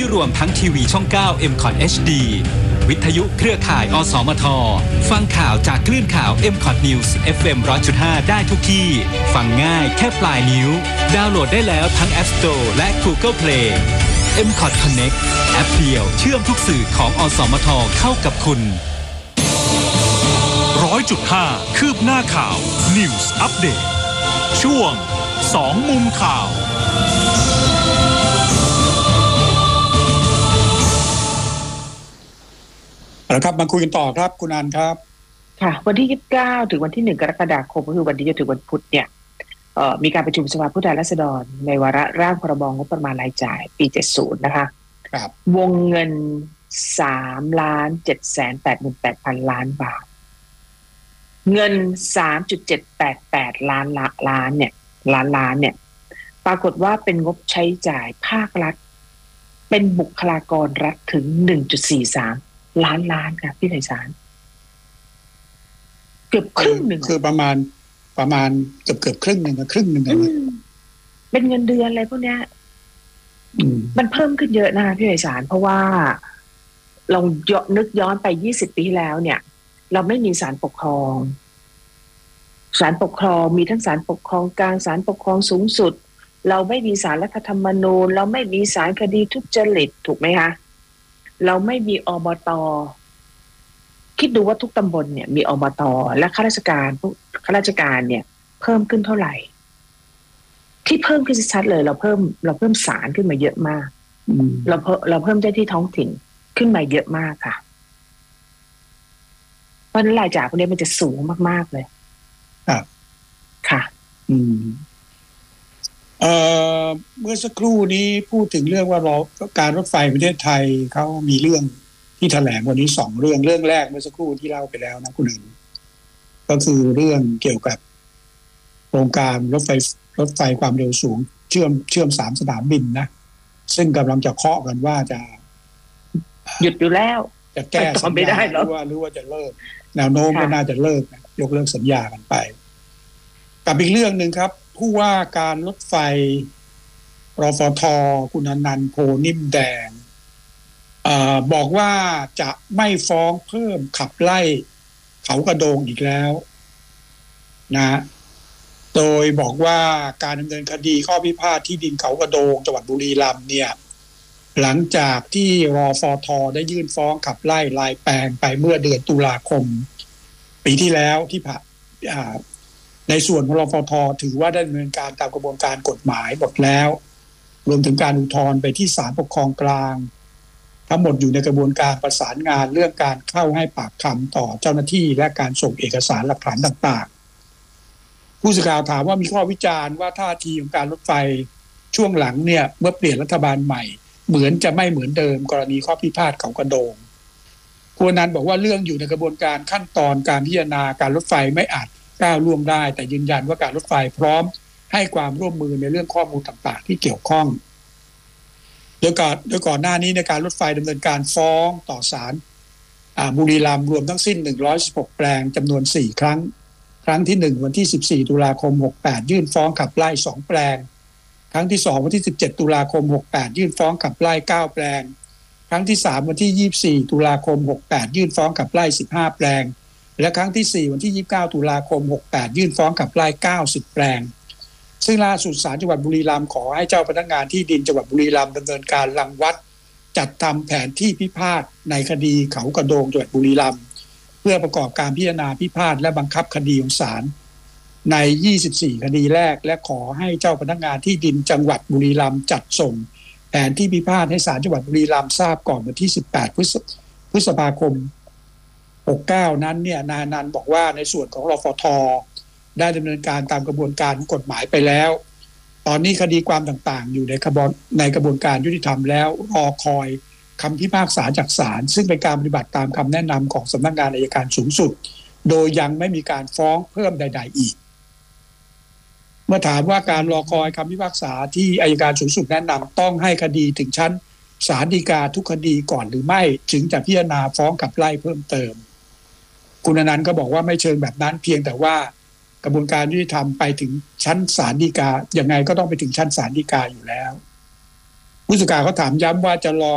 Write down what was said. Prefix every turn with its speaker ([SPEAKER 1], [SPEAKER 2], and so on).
[SPEAKER 1] รวมทั้งทีวีช่อง 9 MCOT HD วิทยุเครือข่ายอสมทฟังข่าวจากคลื่นข่าว MCOT News FM 100.5 ได้ทุกที่ฟังง่ายแค่ปลายนิ้วดาวน์โหลดได้แล้วทั้ง App Store และ Google Play MCOT Connect แอปเดียวเชื่อมทุกสื่อของอสมทเข้ากับคุณ
[SPEAKER 2] 100.5 คืบหน้าข่าว News Update ช่วง2มุมข่าว
[SPEAKER 3] แล้วครับมาคุยกันต่อครับคุณอันครับ
[SPEAKER 4] ค่ะวันที่29ถึงวันที่1กรกฎาคมก็คือวันนี้จนถึงวันพุธเนี่ยมีการประชุมสภาผู้แทนราษฎรในวาระร่างพรบงบประมาณรายจ่ายปี70นะคะ
[SPEAKER 3] ครับ
[SPEAKER 4] วงเงิน 3,788,000 ล้านบาทเงิน 3.788 ล้านเนี่ยปรากฏว่าเป็นงบใช้จ่ายภาครัฐเป็นบุคลากรรัฐถึง 1.43 ล้านค่ะพี่ไพศาลเกือบครึ่งหนึ่ง
[SPEAKER 3] คือประมาณเกือบครึ่งหนึ่ง
[SPEAKER 4] เป็นเงินเดือนอะไรพวกเนี้ยมันเพิ่มขึ้นเยอะนะคะพี่ไพศาลเพราะว่าเรานึกย้อนไป20ปีแล้วเนี่ยเราไม่มีศาลปกครองมีทั้งศาลปกครองกลางศาลปกครองสูงสุดเราไม่มีศาลรัฐธรรมนูญเราไม่มีศาลคดีทุจริตถูกไหมคะเราไม่มีอบต.คิดดูว่าทุกตำบลเนี่ยมีอบต.และข้าราชการเนี่ยเพิ่มขึ้นเท่าไหร่ที่เพิ่มขึ้นชัดเลยเราเพิ่มศาลขึ้นมาเยอะมากเราเพิ่มเจ้าที่ท้องถิ่นขึ้นมาเยอะมากค่ะเพราะนั้นรายจ่ายพวกนี้มันจะสูงมากๆเลย
[SPEAKER 3] ครับ
[SPEAKER 4] ค่ะ
[SPEAKER 3] เมื่อสักครู่นี้พูดถึงเรื่องว่าการรถไฟประเทศไทยเขามีเรื่องที่แถลงวันนี้2เรื่องแรกเมื่อสักครู่ที่เล่าไปแล้วนะคุณหนึ่งก็คือเรื่องเกี่ยวกับโครงการรถไฟความเร็วสูงเชื่อม3สนามบินนะซึ่งกำลังจะเคาะกันว่าจะ
[SPEAKER 4] หยุดอยู่แล้ว
[SPEAKER 3] จะแก้สัญญาหรือว่าจะเลิกแนวโน้มก็น่าจะเลิกยกเลิกสัญญากันไปกับอีกเรื่องนึงครับผู้ว่าการรถไฟรฟท.คุณอนันต์โพนิ่มแดงบอกว่าจะไม่ฟ้องเพิ่มขับไล่เขากระโดงอีกแล้วนะโดยบอกว่าการดำเนินคดีข้อพิพาทที่ดินเขากระโดงจังหวัดบุรีรัมย์เนี่ยหลังจากที่รฟท.ได้ยื่นฟ้องขับไล่ลายแปลงไปเมื่อเดือนตุลาคมปีที่แล้วที่ผ่านในส่วนของรฟท.ถือว่าได้ดำเนินการตามกระบวนการกฎหมายหมดแล้วรวมถึงการอุทธรณ์ไปที่ศาลปกครองกลางทั้งหมดอยู่ในกระบวนการประสานงานเรื่องการเข้าให้ปากคำต่อเจ้าหน้าที่และการส่งเอกสารหลักฐานต่างๆผู้สื่อข่าวถามว่ามีข้อวิจารณ์ว่าท่าทีของการรถไฟช่วงหลังเนี่ยเมื่อเปลี่ยนรัฐบาลใหม่เหมือนจะไม่เหมือนเดิมกรณีข้อพิพาทเขากระโดงคุณนันบอกว่าเรื่องอยู่ในกระบวนการขั้นตอนการพิจารณาการรถไฟไม่อาจก้าวล่วงได้แต่ยืนยันว่าการรถไฟพร้อมให้ความร่วมมือในเรื่องข้อมูลต่างๆที่เกี่ยวข้องโดยก่อนหน้านี้ในการรถไฟดำเนินการฟ้องต่อศาลบุรีรัมย์รวมทั้งสิ้น116แปลงจำนวน4ครั้งครั้งที่1วันที่14ตุลาคม68ยื่นฟ้องขับไล่2แปลงครั้งที่2วันที่17ตุลาคม68ยื่นฟ้องขับไล่9แปลงครั้งที่3วันที่24ตุลาคม68ยื่นฟ้องขับไล่15แปลงและครั้งที่4วันที่29ตุลาคม68ยื่นฟ้องขับไล่90แปลงซึ่งล่าสุดศาลจังหวัดบุรีรัมย์ขอให้เจ้าพนักงานที่ดินจังหวัดบุรีรัมย์ดำเนินการรังวัดจัดทำแผนที่พิพาทในคดีเขากระโดงจังหวัดบุรีรัมย์เพื่อประกอบการพิจารณาพิพาทและบังคับคดีของศาลใน24คดีแรกและขอให้เจ้าพนักงานที่ดินจังหวัดบุรีรัมย์จัดส่งแผนที่พิพาทให้ศาลจังหวัดบุรีรัมย์ทราบก่อนวันที่18พฤษภาคม69นั้นเนี่ยนายอนันต์บอกว่าในส่วนของรฟท.ได้ดำเนินการตามกระบวนการกฎหมายไปแล้วตอนนี้คดีความต่างๆอยู่ในกระบวนการยุติธรรมแล้วรอคอยคำพิพากษาจากศาลซึ่งเป็นการปฏิบัติตามคำแนะนำของสำนักงานอัยการสูงสุดโดยยังไม่มีการฟ้องเพิ่มใดๆอีกเมื่อถามว่าการรอคอยคำพิพากษาที่อัยการสูงสุดแนะนำต้องให้คดีถึงชั้นศาลฎีกาทุกคดีก่อนหรือไม่ถึงจะพิจารณาฟ้องขับไล่เพิ่มเติมคุณอนันต์ก็บอกว่าไม่เชิงแบบนั้นเพียงแต่ว่ากระบวนการยุติธรรมไปถึงชั้นศาลฎีกายังไงก็ต้องไปถึงชั้นศาลฎีกาอยู่แล้วผู้สื่อข่าวเขาถามย้ำว่าจะรอ